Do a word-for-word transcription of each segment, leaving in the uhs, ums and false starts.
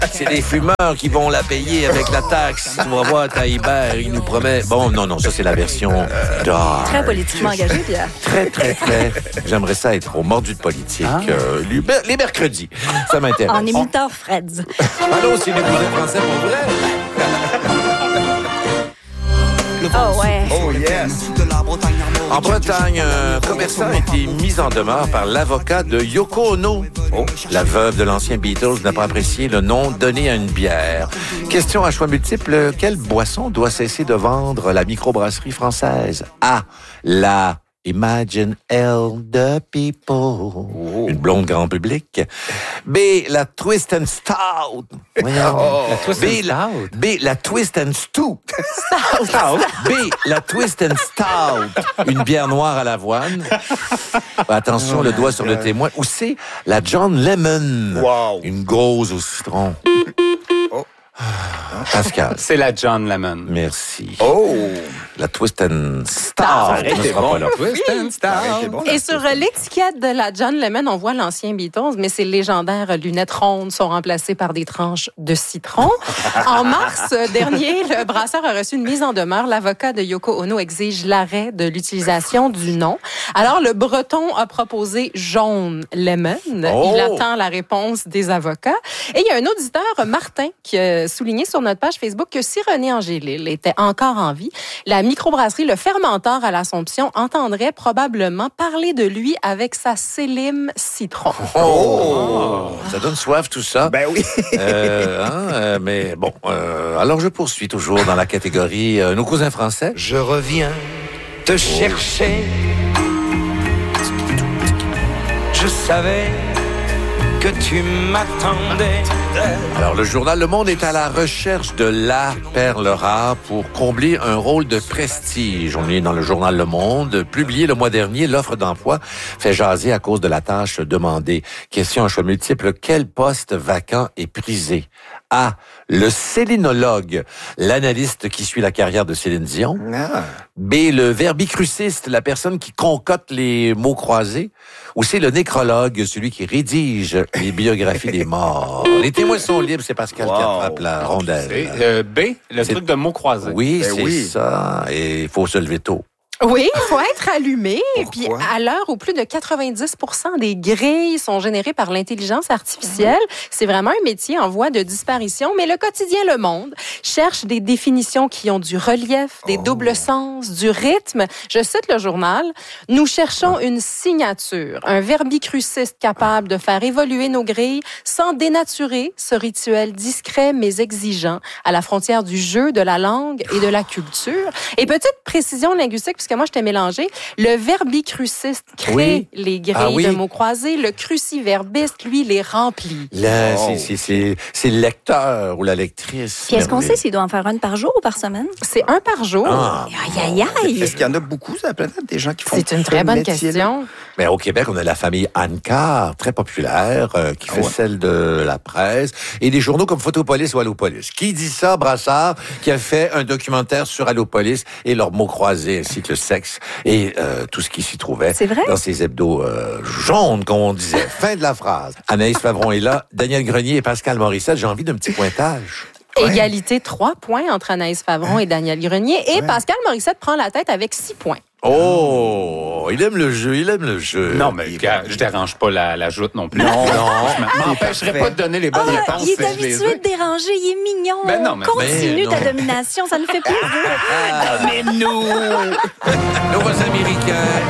C'est les fumeurs qui vont la payer avec la taxe. Tu vas voir, Taillibert, il nous promet... Bon, non, non, ça, c'est la version dark. Très politiquement engagé, Pierre. Très, très, très. J'aimerais ça être au mordu de politique. Ah. Euh, les, les mercredis. Ça m'intéresse. En imitant Freds. Allô, c'est les cousins français pour vrai? Oh, ouais. Oh, yes. En Bretagne, un commerçant a été mis en demeure par l'avocat de Yoko Ono. Oh. La veuve de l'ancien Beatles n'a pas apprécié le nom donné à une bière. Question à choix multiples. Quelle boisson doit cesser de vendre la microbrasserie française? A. La Imagine L the People. Oh. Une blonde grand public. B. La Twist and Stout. Voyons. Oh. La Twist B, and Stout. B. La Twist and Stew. Stout. B. La Twist and Stout. Une bière noire à l'avoine. Attention, oh le doigt sur God. Le témoin. Ou C. La John Lemon. Wow. Une grosse au citron. Oh. Pascal. C'est la John Lemon. Merci. Oh! La Twist and Stout. Ça aurait été bon. La Twist and Stout. Bon, et sur l'étiquette de la John Lemon, on voit l'ancien Beatles, mais ces légendaires lunettes rondes sont remplacées par des tranches de citron. En mars dernier, le brasseur a reçu une mise en demeure. L'avocat de Yoko Ono exige l'arrêt de l'utilisation du nom. Alors, le Breton a proposé Jaune Lemon. Oh. Il attend la réponse des avocats. Et il y a un auditeur, Martin, qui a souligné sur notre page Facebook que si René Angélil était encore en vie, la microbrasserie Le Fermentor à l'Assomption entendrait probablement parler de lui avec sa Célim Citron. Oh! Ça donne soif, tout ça. Ben oui. euh, hein, euh, mais bon, euh, alors je poursuis toujours dans la catégorie euh, nos cousins français. Je reviens te chercher. Je savais que tu m'attendais. Alors, le journal Le Monde est à la recherche de la perle rare pour combler un rôle de prestige. On est dans le journal Le Monde. Publié le mois dernier, l'offre d'emploi fait jaser à cause de la tâche demandée. Question à choix multiple. Quel poste vacant est prisé? A. Le célinologue, l'analyste qui suit la carrière de Céline Dion. Ah. B. Le verbicruciste, la personne qui concote les mots croisés. Ou c'est le nécrologue, celui qui rédige les biographies des morts. Les témoins sont libres, c'est Pascal Wow. qui attrape la rondelle. C'est, euh, B, le C'est- truc de mots croisés. Oui, Ben c'est oui. ça. Et il faut se lever tôt. Oui, il faut être allumé. Et puis, Pourquoi? à l'heure où plus de quatre-vingt-dix pour cent des grilles sont générées par l'intelligence artificielle, c'est vraiment un métier en voie de disparition. Mais le quotidien Le Monde cherche des définitions qui ont du relief, des Oh. doubles sens, du rythme. Je cite le journal. Nous cherchons une signature, un verbicruciste capable de faire évoluer nos grilles sans dénaturer ce rituel discret mais exigeant à la frontière du jeu, de la langue et de la culture. Et petite précision linguistique, puisque moi, je t'ai mélangé. Le verbicruciste crée Oui. les grilles Ah oui. de mots croisés. Le cruciverbiste, lui, les remplit. Là, Oh. c'est, c'est, c'est, c'est le lecteur ou la lectrice. Puis est-ce qu'on Merveilleux. sait s'il doit en faire une par jour ou par semaine? C'est un par jour. Ah. Aïe, aïe, aïe! Est-ce qu'il y en a beaucoup sur la planète, des gens qui font C'est une ce très bonne métier-là? question. Mais au Québec, on a la famille Anne-Carr, très populaire, euh, qui Ah fait ouais. celle de la presse, et des journaux comme Photopolis ou Allopolis. Qui dit ça? Brassard, qui a fait un documentaire sur Allopolis et leurs mots croisés, ainsi que le sexe et euh, tout ce qui s'y trouvait. C'est vrai? Dans ces hebdos euh, jaunes, comme on disait. Fin de la phrase. Anaïs Favron est là, Daniel Grenier et Pascal Morissette. J'ai envie d'un petit pointage. Égalité, trois points entre Anaïs Favron et Daniel Grenier. Et Ouais. Pascal Morissette prend la tête avec six points. Oh, il aime le jeu, il aime le jeu. Non, mais gars, je dérange pas la, la joute non plus. Non, Je non. m'empêcherai pas de donner les bonnes Ah, réponses. il est si je les habitué ai. de déranger, il est mignon. Ben non, mais- Continue Ben ta non. domination, ça nous fait plaisir. Mais nous, nos voisins américains.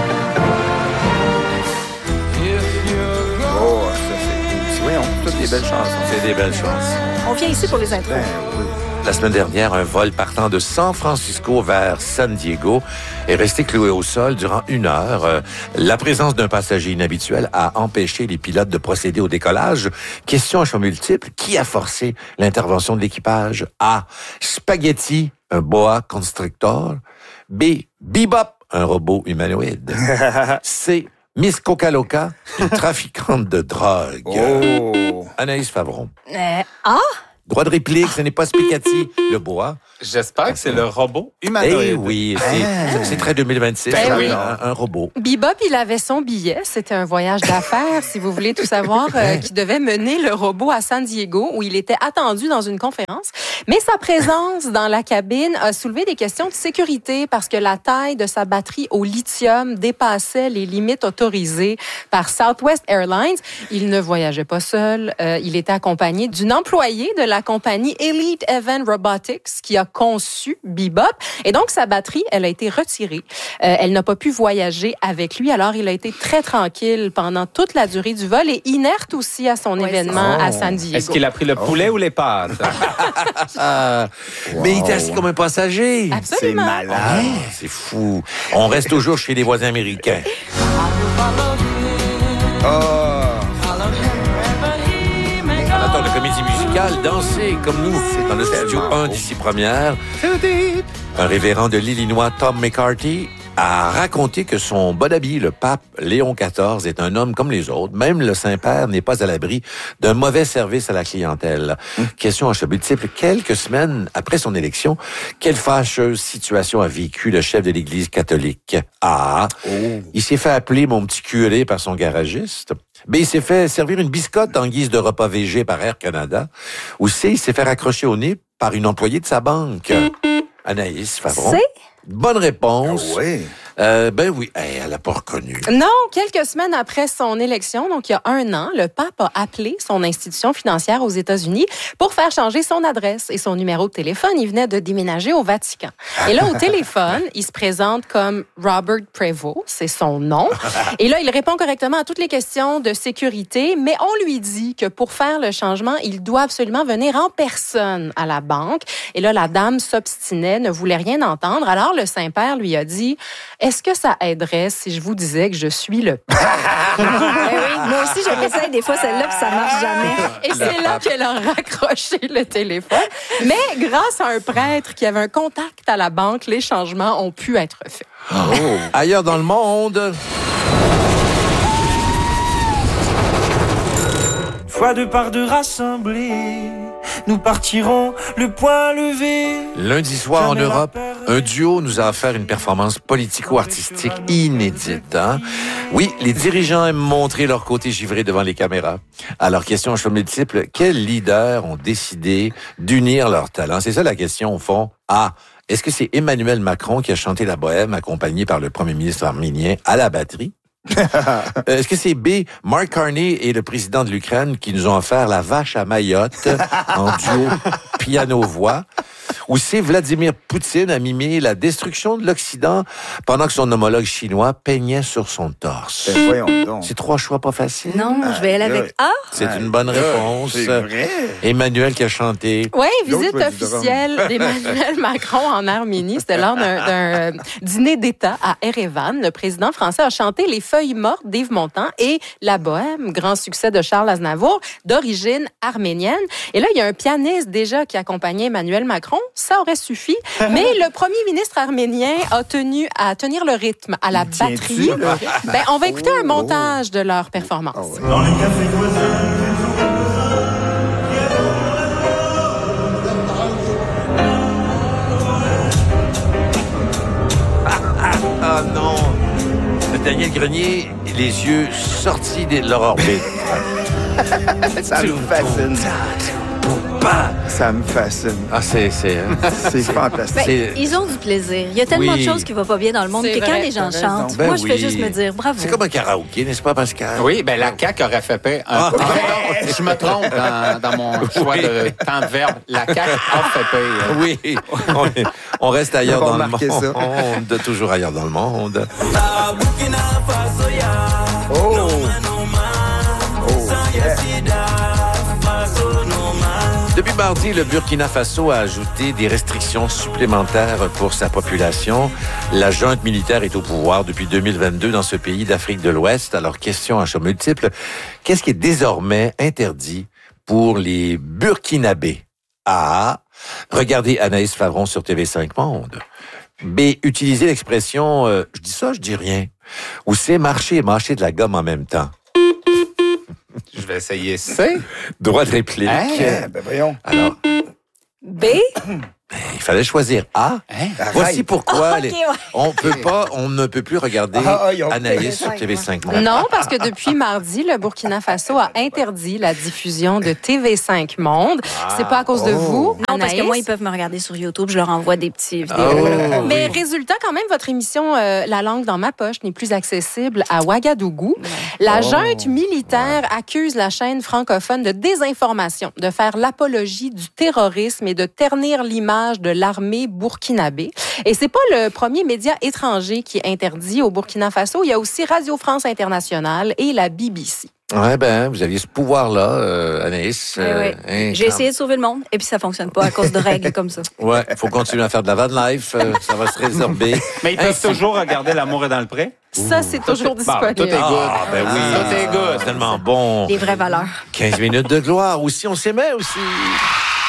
Oh, ça, c'est cool. Voyons, toutes des belles chansons. C'est des belles choses. On vient ici pour les intros. Ben oui. La semaine dernière, un vol partant de San Francisco vers San Diego est resté cloué au sol durant une heure. Euh, La présence d'un passager inhabituel a empêché les pilotes de procéder au décollage. Question à choix multiple. Qui a forcé l'intervention de l'équipage? A. Spaghetti, un boa constrictor. B. Bebop, un robot humanoïde. C. Miss Coca-Loca, une trafiquante de drogue. Oh! Anaïs Favron. Euh, ah, Droit de réplique, ce n'est pas Spaghetti, le boa. J'espère que c'est le robot humanoïde. Eh oui, c'est, Ah. c'est très deux mille vingt-six. Ben un, oui. un, un robot. Bebop, il avait son billet. C'était un voyage d'affaires, si vous voulez tout savoir, euh, qui devait mener le robot à San Diego, où il était attendu dans une conférence. Mais sa présence dans la cabine a soulevé des questions de sécurité parce que la taille de sa batterie au lithium dépassait les limites autorisées par Southwest Airlines. Il ne voyageait pas seul. Euh, il était accompagné d'une employée de la compagnie Elite Event Robotics qui a conçu Bebop. Et donc, sa batterie, elle a été retirée. Euh, elle n'a pas pu voyager avec lui. Alors, il a été très tranquille pendant toute la durée du vol et inerte aussi à son Oui, événement c'est ça. à San Diego. Est-ce qu'il a pris le poulet ou les pâtes? Ah, Mais il était assis comme un passager. C'est Absolument. malade. Ah, c'est fou. On reste toujours chez les voisins américains. Ah. Amateur de comédie musicale, danser comme nous dans le studio un d'ici première. Un révérend de l'Illinois, Tom McCarthy, a raconté que son bon ami, le pape Léon quatorze, est un homme comme les autres. Même le Saint-Père n'est pas à l'abri d'un mauvais service à la clientèle. Hum. Question à choix multiple. Quelques semaines après son élection, quelle fâcheuse situation a vécu le chef de l'Église catholique? A. Oh. Il s'est fait appeler mon petit curé par son garagiste. B. Il s'est fait servir une biscotte en guise de repas végé par Air Canada. Ou C. Il s'est fait raccrocher au nez par une employée de sa banque. Anaïs Favron. C'est Bonne réponse. Ah oui. Euh, ben oui, hey, elle l'a pas reconnu. Non, quelques semaines après son élection, donc il y a un an, le pape a appelé son institution financière aux États-Unis pour faire changer son adresse et son numéro de téléphone. Il venait de déménager au Vatican. Et là, au téléphone, il se présente comme Robert Prevost, c'est son nom. Et là, il répond correctement à toutes les questions de sécurité, mais on lui dit que pour faire le changement, il doit absolument venir en personne à la banque. Et là, la dame s'obstinait, ne voulait rien entendre. Alors, le Saint-Père lui a dit... Est-ce que ça aiderait si je vous disais que je suis le pape? Eh oui, moi aussi, je l'essaye des fois celle-là, puis ça marche jamais. Et c'est là qu'elle a raccroché le téléphone. Mais grâce à un prêtre qui avait un contact à la banque, les changements ont pu être faits. Oh. Ailleurs dans le monde, Fois de par deux rassemblés, nous partirons le poing levé. lundi soir en Europe, un duo nous a offert une performance politico-artistique inédite. Hein? Oui, les dirigeants aiment montrer leur côté givré devant les caméras. Alors, question à choix multiple, quels leaders ont décidé d'unir leurs talents? C'est ça la question au fond. A. Est-ce que c'est Emmanuel Macron qui a chanté la bohème accompagné par le premier ministre arménien à la batterie? Est-ce que c'est B, Mark Carney et le président de l'Ukraine qui nous ont offert la vache à Mayotte en duo piano-voix? Ou c'est Vladimir Poutine a mimé la destruction de l'Occident pendant que son homologue chinois peignait sur son torse? Ben, voyons donc. C'est trois choix pas faciles. Non, je vais aller avec A. C'est une bonne réponse. C'est vrai. Emmanuel qui a chanté. Oui, L'autre visite choix du officielle d'Emmanuel Macron en Arménie. C'était lors d'un, d'un euh, dîner d'État à Erevan. Le président français a chanté Les Feuilles mortes d'Yves Montand et La Bohème, grand succès de Charles Aznavour, d'origine arménienne. Et là, il y a un pianiste déjà qui accompagnait Emmanuel Macron. Ça aurait suffi. Mais le premier ministre arménien a tenu à tenir le rythme à la Tiens-tu batterie. le rythme? Ben, on va écouter un Oh. montage de leur performance. Ah ouais. Dans les cafés voisins. Ah non! Daniel Grenier, les yeux sortis de leur orbite. Ça me fascine. Ça me fascine. Ah, c'est... c'est hein? C'est fantastique. Ben, C'est- ils ont du plaisir. Il y a tellement Oui. de choses qui ne vont pas bien dans le monde C'est que quand vrai, les gens t'as raison. chantent, Ben moi, je oui. fais juste me dire bravo. C'est comme un karaoké, n'est-ce pas, Pascal? Oui, ben la C A Q aurait fait paix. Un... Ah. Pardon, je me trompe dans, dans mon choix de temps de verbe. La C A Q a fait paix. Oui, on, on reste ailleurs On va dans le remarquer ça. monde, toujours ailleurs dans le monde. Oh! Oh, yeah. Depuis mardi, le Burkina Faso a ajouté des restrictions supplémentaires pour sa population. La junte militaire est au pouvoir depuis deux mille vingt-deux dans ce pays d'Afrique de l'Ouest. Alors, question à choix multiple, qu'est-ce qui est désormais interdit pour les Burkinabés? A. Regardez Anaïs Favron sur T V cinq Monde. B. Utiliser l'expression euh, « je dis ça, je dis rien ». Ou C. Marcher et mâcher de la gomme en même temps. Je vais essayer C. Droit de réplique. Hein? Yeah, ben voyons. Alors, B, Il fallait choisir A. Hein? Voici pourquoi Ah, ok, les- ouais. on peut pas, on ne peut plus regarder Ah, ah, ils ont Anaïs fait sur T V cinq Monde. Non, parce que depuis mardi, le Burkina Faso a interdit la diffusion de T V cinq Monde. C'est pas à cause de Oh. vous, Non, parce que Anaïs. moi, ils peuvent me regarder sur YouTube. Je leur envoie des petits vidéos. Oh. là. Mais résultat, quand même, votre émission euh, La langue dans ma poche n'est plus accessible à Ouagadougou. La Oh. junte militaire accuse la chaîne francophone de désinformation, de faire l'apologie du terrorisme et de ternir l'image de l'armée burkinabé. Et c'est pas le premier média étranger qui est interdit au Burkina Faso. Il y a aussi Radio France Internationale et la B B C. Ouais, ben, vous aviez ce pouvoir-là, euh, Anaïs. Eh euh, oui. hein, J'ai quand- essayé de sauver le monde et puis ça fonctionne pas à cause de règles comme ça. Ouais, faut continuer à faire de la van life, euh, ça va se résorber. Mais ils peuvent Ainsi- toujours regarder L'amour est dans le pré. Ça, c'est toujours Bon, disponible. tout est good. Ah, ben oui. Tout est good. Tellement bon. Les vraies valeurs. quinze minutes de gloire aussi, on s'aimait aussi.